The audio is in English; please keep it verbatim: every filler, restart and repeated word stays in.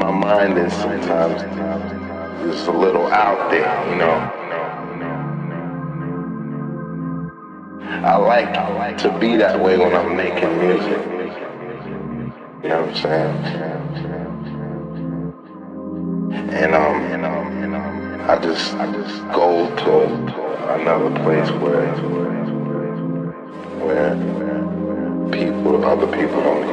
my mind is sometimes just a little out there, you know. I like to be that way when I'm making music. You know what I'm saying? And um, I just I just go to another place where where people, other people don't